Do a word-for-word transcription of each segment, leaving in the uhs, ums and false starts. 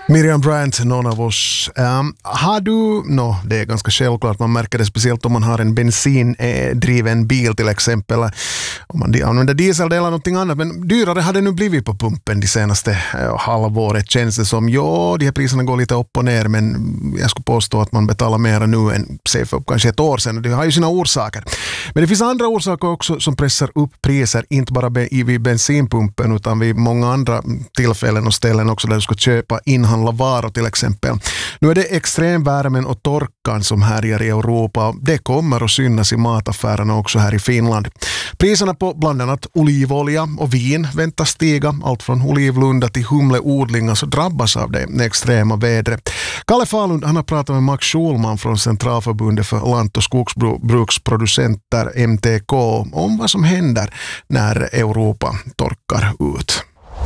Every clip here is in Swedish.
Miriam Bryant, någon av oss. Um, har du, no, det är ganska självklart, man märker det speciellt om man har en bensindriven bil till exempel, om man använder diesel eller någonting annat, men dyrare har det nu blivit på pumpen de senaste uh, halvåret, känns det som. Ja, de här priserna går lite upp och ner, men jag skulle påstå att man betalar mer nu än säg för kanske ett år sedan, och det har ju sina orsaker. Men det finns andra orsaker också som pressar upp priser, inte bara vid bensinpumpen utan vid många andra tillfällen och ställen också där du ska köpa inhandla varor till exempel. Nu är det extremvärmen och torkan som härjar i Europa. Det kommer att synas i mataffärerna också här i Finland. Priserna på bland annat olivolja och vin väntas stiga. Allt från olivlundar till humleodlingar så drabbas av det extrema vädret. Kalle Falund, han har pratat med Max Schulman från Centralförbundet för lant- och skogsbruksproducenter M T K om vad som händer när Europa torkar ut.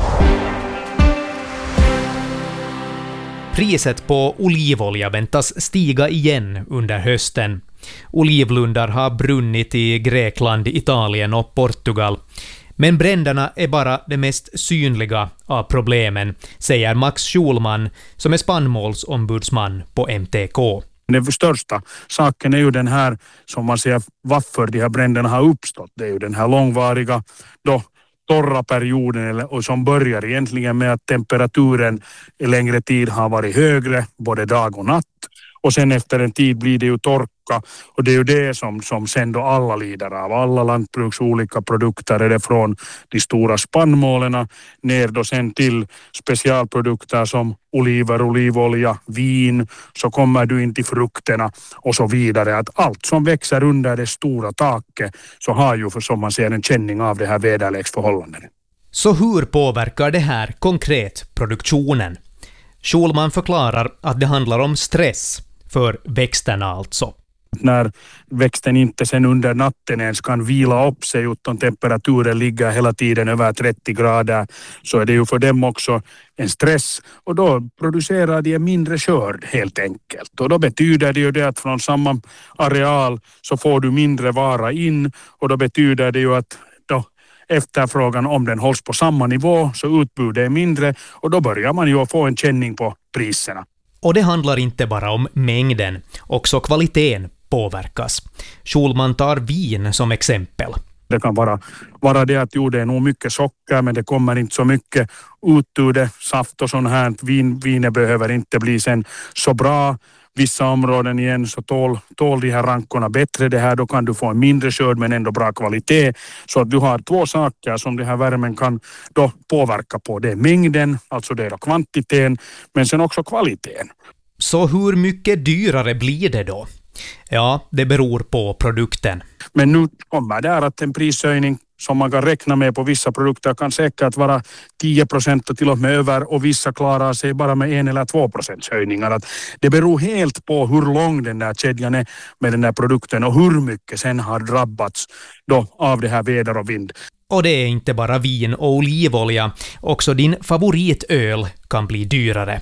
Priset på olivolja väntas stiga igen under hösten. Olivlundar har brunnit i Grekland, Italien och Portugal. Men bränderna är bara det mest synliga av problemen, säger Max Schulman som är spannmålsombudsman på M T K. Den största saken är ju den här, som man säger, varför de här bränderna har uppstått. Det är ju den här långvariga då torra perioden, och som börjar egentligen med att temperaturen i längre tid har varit högre både dag och natt, och sen efter en tid blir det ju torka, och det är ju det som, som sen då alla lider av. Alla lantbruks olika produkter är det från de stora spannmålen ner då sen till specialprodukter som oliver, olivolja, vin, så kommer du in till frukterna och så vidare. Att allt som växer under det stora taket så har ju, för som man ser, en känning av det här väderleksförhållanden. Så hur påverkar det här konkret produktionen? Schulman förklarar att det handlar om stress för växterna alltså. När växten inte sen under natten ens kan vila upp sig utan temperaturen ligger hela tiden över trettio grader, så är det ju för dem också en stress, och då producerar de en mindre skörd helt enkelt. Och då betyder det ju det att från samma areal så får du mindre vara in, och då betyder det ju att då efterfrågan, om den hålls på samma nivå, så utbudet är mindre, och då börjar man ju få en känning på priserna. Och det handlar inte bara om mängden, också kvaliteten påverkas. Schulman tar vin som exempel. Det kan vara, vara det att jo, det är nog mycket socker, men det kommer inte så mycket ut ur det. Saft och sånt här, vin, vinet behöver inte bli sen så bra. Vissa områden igen så tål, tål de här rankorna bättre det här, då kan du få en mindre skörd men ändå bra kvalitet. Så att du har två saker som den här värmen kan då påverka på. Det är mängden, alltså det är kvantiteten, men sen också kvaliteten. Så hur mycket dyrare blir det då? Ja, det beror på produkten. Men nu kommer det att en prishöjning som man kan räkna med på vissa produkter kan säkert vara tio procent och till och med över, och vissa klarar sig bara med en eller två procents höjningar. Att det beror helt på hur lång den där kedjan är med den där produkten och hur mycket sen har drabbats då av det här väder och vind. Och det är inte bara vin och olivolja, också din favoritöl kan bli dyrare.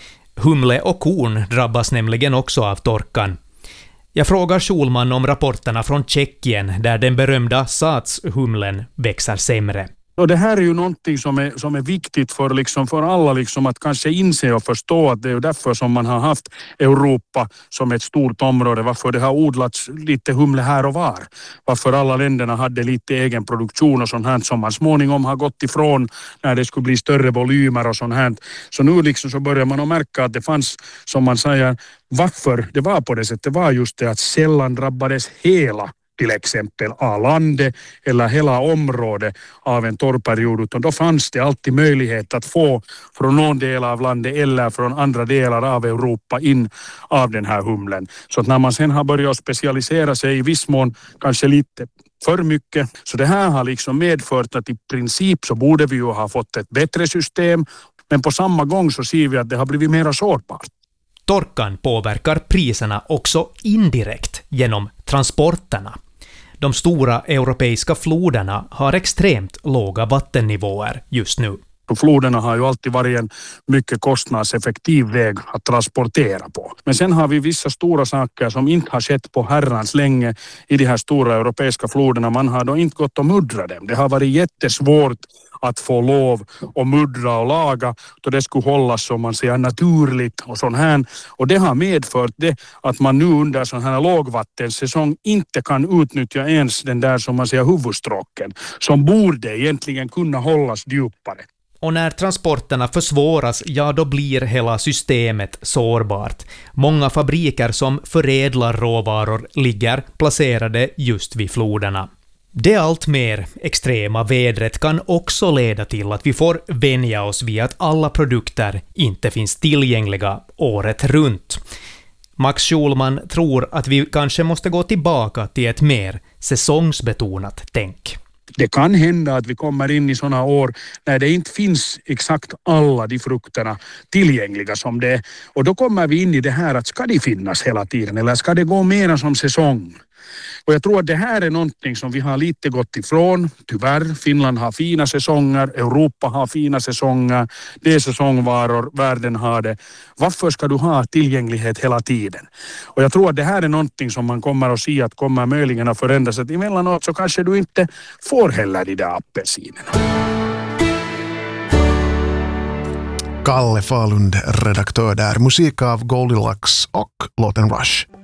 Humle och korn drabbas nämligen också av torkan. Jag frågar Schulman om rapporterna från Tjeckien där den berömda satshumlen växer sämre. Och det här är ju någonting som är, som är viktigt för, liksom, för alla liksom, att kanske inse och förstå att det är därför som man har haft Europa som ett stort område, varför det har odlats lite humle här och var. Varför alla länderna hade lite egen produktion och sånt här som man småningom har gått ifrån när det skulle bli större volymer och sånt här. Så nu liksom så börjar man att märka att det fanns, som man säger, varför det var på det sättet. Det var just det att sällan drabbades hela till exempel av landet eller hela området av en torrperiod, utan då fanns det alltid möjlighet att få från någon del av landet eller från andra delar av Europa in av den här humlen. Så att när man sen har börjat specialisera sig i viss mån kanske lite för mycket, så det här har liksom medfört att i princip så borde vi ju ha fått ett bättre system, men på samma gång så ser vi att det har blivit mer sårbart. Torkan påverkar priserna också indirekt genom transporterna. De stora europeiska floderna har extremt låga vattennivåer just nu. Floderna har ju alltid varit en mycket kostnadseffektiv väg att transportera på. Men sen har vi vissa stora saker som inte har skett på herrans länge i de här stora europeiska floderna. Man har då inte gått att muddra dem. Det har varit jättesvårt att få lov att muddra och laga, då det skulle hållas som man säger naturligt och sån här. Och det har medfört det att man nu under sån här lågvattensäsong inte kan utnyttja ens den där som man säger huvudstråken, som borde egentligen kunna hållas djupare. Och när transporterna försvåras, ja då blir hela systemet sårbart. Många fabriker som förädlar råvaror ligger placerade just vid floderna. Det allt mer extrema vädret kan också leda till att vi får vänja oss vid att alla produkter inte finns tillgängliga året runt. Max Schulman tror att vi kanske måste gå tillbaka till ett mer säsongsbetonat tänk. Det kan hända att vi kommer in i sådana år när det inte finns exakt alla de frukterna tillgängliga som det är. Och då kommer vi in i det här att ska de finnas hela tiden eller ska det gå mer som säsong? Och jag tror att det här är någonting som vi har lite gått ifrån. Tyvärr, Finland har fina säsonger, Europa har fina säsonger, det är säsongvaror, världen har det. Varför ska du ha tillgänglighet hela tiden? Och jag tror att det här är någonting som man kommer att se att kommer möjligen att förändras. Att emellanåt så kanske du inte får heller de där apelsinerna. Kalle Falund, redaktör där. Musik av Goldilocks och låten Rush.